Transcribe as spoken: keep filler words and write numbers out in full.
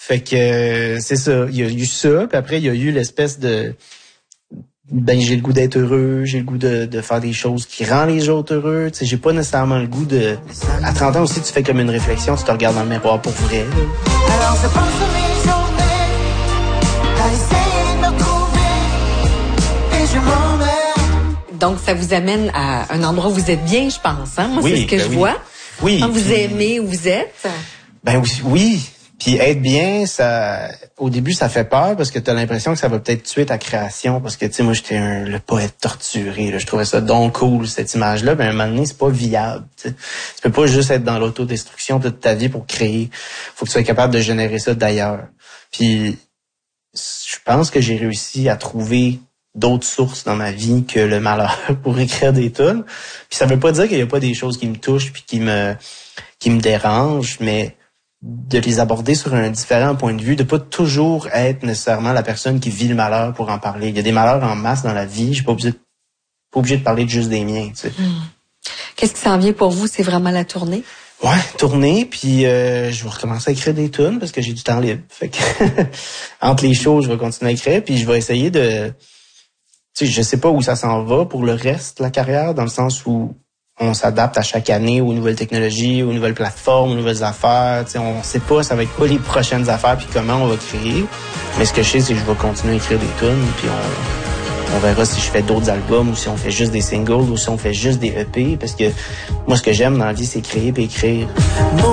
Fait que euh, c'est ça. Il y a eu ça, puis après il y a eu l'espèce de ben j'ai le goût d'être heureux, j'ai le goût de, de faire des choses qui rendent les autres heureux. Tu sais, j'ai pas nécessairement le goût de. À trente ans aussi, tu fais comme une réflexion, tu te regardes dans le miroir pour vrai. Là. Alors je pense que mes journées à essayer de me trouver et je m'emmerde. Donc ça vous amène à un endroit où vous êtes bien, je pense. Hein? Moi, oui, c'est ce que ben je oui. vois. Oui. Quand vous puis, aimez où vous êtes. Ben oui. oui. Puis être bien, ça, au début, ça fait peur parce que t'as l'impression que ça va peut-être tuer ta création. Parce que, tu sais, moi, j'étais un, le poète torturé, là. Je trouvais ça donc cool, cette image-là. Ben, à un moment donné, c'est pas viable, tu sais. Tu peux pas juste être dans l'autodestruction toute ta vie pour créer. Faut que tu sois capable de générer ça d'ailleurs. Puis, je pense que j'ai réussi à trouver d'autres sources dans ma vie que le malheur pour écrire des tunes. Puis ça veut pas dire qu'il y a pas des choses qui me touchent puis qui me, qui me dérangent, mais de les aborder sur un différent point de vue, de pas toujours être nécessairement la personne qui vit le malheur pour en parler. Il y a des malheurs en masse dans la vie, je suis pas obligé de, pas obligé de parler de juste des miens, tu sais. Mmh. Qu'est-ce qui s'en vient pour vous? C'est vraiment la tournée? Ouais, tournée, puis euh, je vais recommencer à écrire des tunes parce que j'ai du temps libre. Fait que entre les shows, je vais continuer à écrire, puis je vais essayer de... Tu sais, je sais pas où ça s'en va pour le reste de la carrière, dans le sens où on s'adapte à chaque année aux nouvelles technologies, aux nouvelles plateformes, aux nouvelles affaires. T'sais, on sait pas ça va être quoi les prochaines affaires puis comment on va créer. Mais ce que je sais, c'est que je vais continuer à écrire des tunes puis on, on verra si je fais d'autres albums ou si on fait juste des singles ou si on fait juste des E P. Parce que moi, ce que j'aime dans la vie, c'est créer et écrire.